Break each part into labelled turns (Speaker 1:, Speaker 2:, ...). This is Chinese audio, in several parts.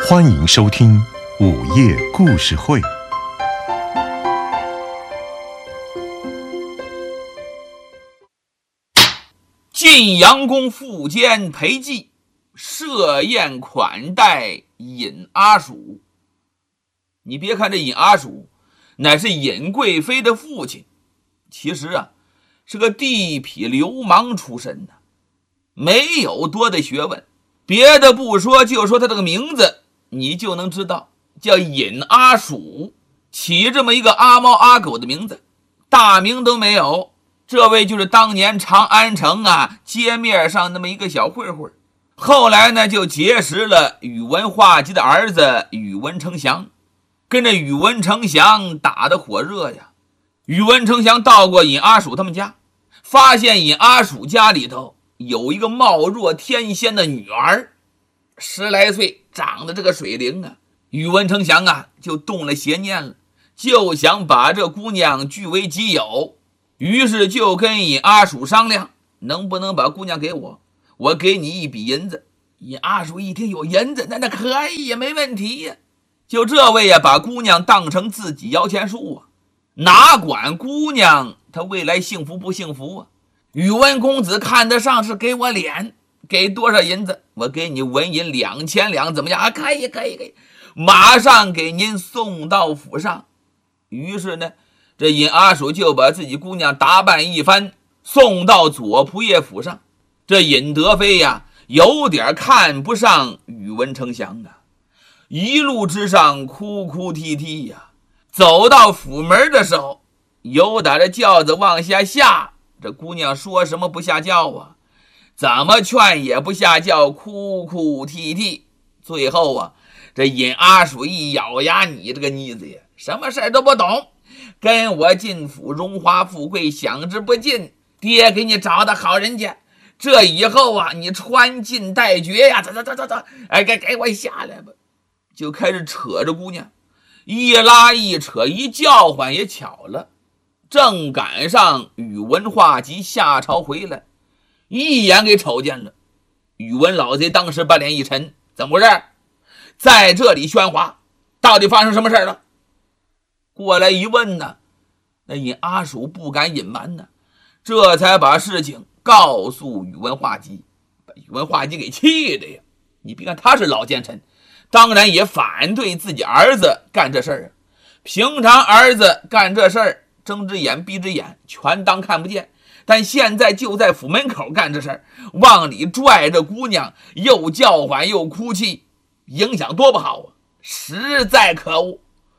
Speaker 1: 欢迎收听午夜故事会。
Speaker 2: 晋阳公苻坚裴寂设宴款待尹阿鼠。你别看这尹阿鼠乃是尹贵妃的父亲，其实是个地痞流氓出身的，没有多的学问。别的不说，就说他这个名字你就能知道，叫尹阿鼠，起这么一个阿猫阿狗的名字，大名都没有。这位就是当年长安城街面上那么一个小混混，后来呢就结识了宇文化及的儿子宇文丞相，跟着宇文丞相打得火热呀。宇文丞相到过尹阿鼠他们家，发现尹阿鼠家里头有一个貌若天仙的女儿，10来岁，长得这个水灵宇文丞相就动了邪念了，就想把这姑娘据为己有。于是就跟尹阿鼠商量，能不能把姑娘给我，我给你一笔银子。尹阿鼠一听有银子，那可以也没问题呀。就这位把姑娘当成自己摇钱树哪管姑娘她未来幸福不幸福宇文公子看得上是给我脸，给多少银子？我给你纹银2000两，怎么样可以，马上给您送到府上。于是呢，这尹阿鼠就把自己姑娘打扮一番，送到左仆射府上。这尹德妃有点看不上宇文丞相一路之上哭哭啼啼走到府门的时候，有打着轿子往下下，这姑娘说什么不下轿怎么劝也不下轿，哭哭啼啼。最后这尹阿鼠一咬牙，你这个妮子什么事都不懂，跟我进府荣华富贵享之不尽，爹给你找的好人家，这以后你穿尽待绝走，给我下来吧。就开始扯着姑娘，一拉一扯一叫唤。也巧了，正赶上宇文化及下朝回来，一眼给瞅见了。宇文老贼当时把脸一沉，怎么回事？在这里喧哗，到底发生什么事了？过来一问那尹阿鼠不敢隐瞒这才把事情告诉宇文化及，把宇文化及给气的呀。你别看他是老奸臣，当然也反对自己儿子干这事儿平常儿子干这事儿睁只眼闭只眼，全当看不见，但现在就在府门口干这事儿，往里拽着姑娘，又叫唤又哭泣，影响多不好实在可恶。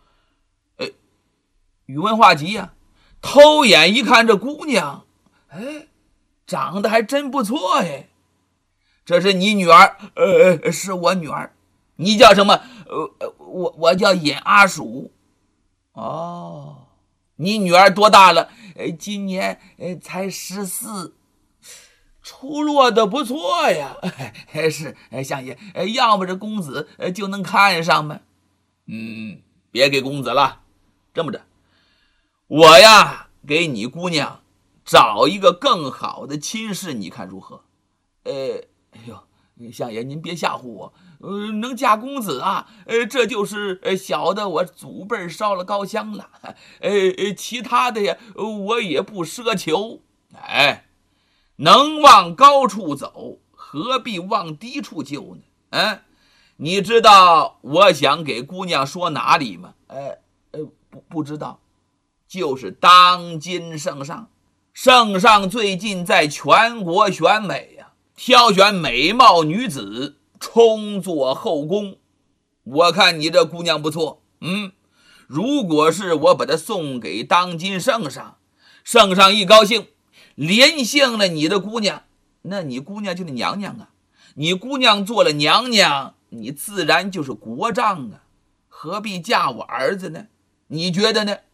Speaker 2: 宇文化及偷眼一看这姑娘，长得还真不错这是你女儿？是我女儿。你叫什么？我叫尹阿鼠。你女儿多大了？今年才14，出落的不错呀。是相爷，要么这公子就能看上吗？别给公子了，这么着，我给你姑娘找一个更好的亲事，你看如何？相爷您别吓唬我，能嫁公子这就是小的我祖辈烧了高香了，其他的我也不奢求。能往高处走，何必往低处救呢？你知道我想给姑娘说哪里吗？不知道。就是当今圣上，圣上最近在全国选美挑选美貌女子充作后宫。我看你这姑娘不错，如果是我把她送给当今圣上，圣上一高兴，连幸了你的姑娘，那你姑娘就是娘娘你姑娘做了娘娘，你自然就是国丈何必嫁我儿子呢？你觉得呢？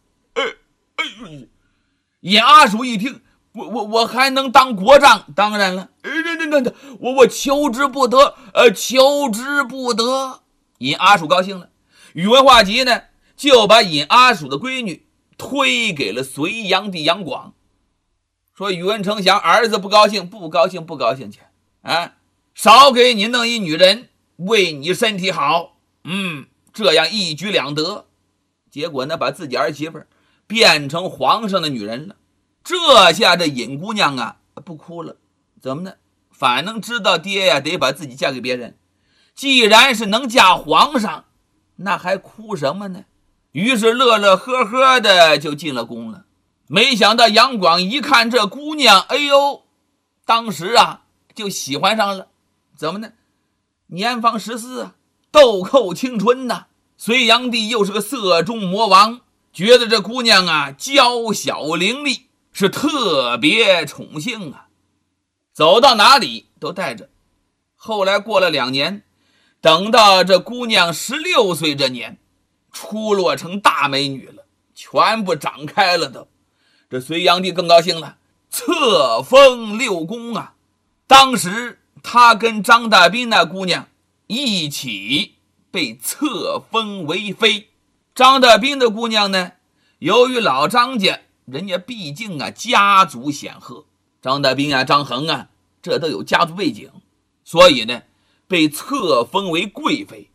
Speaker 2: 尹阿鼠一听，我还能当国丈？当然了，我求之不得，求之不得。尹阿鼠高兴了，宇文化及呢，就把尹阿鼠的闺女推给了隋炀帝杨广，说宇文丞相儿子不高兴去少给你弄一女人，为你身体好。 这样一举两得。结果呢，把自己儿媳妇变成皇上的女人了。这下这尹姑娘啊不哭了，怎么呢？反正知道爹呀得把自己嫁给别人，既然是能嫁皇上，那还哭什么呢？于是乐乐呵呵的就进了宫了。没想到杨广一看这姑娘，哎呦，当时啊就喜欢上了。怎么呢？年方14啊，豆蔻青春呐。隋炀帝又是个色中魔王，觉得这姑娘啊娇小伶俐，是特别宠幸啊，走到哪里都带着。后来过了2年，等到这姑娘16岁这年，出落成大美女了，全部长开了都。这隋炀帝更高兴了，册封6公啊。当时他跟张大斌那姑娘一起被册封为妃。张大斌的姑娘呢，由于老张家人家毕竟啊家族显赫，张大斌啊张衡啊这都有家族背景，所以呢被册封为贵妃。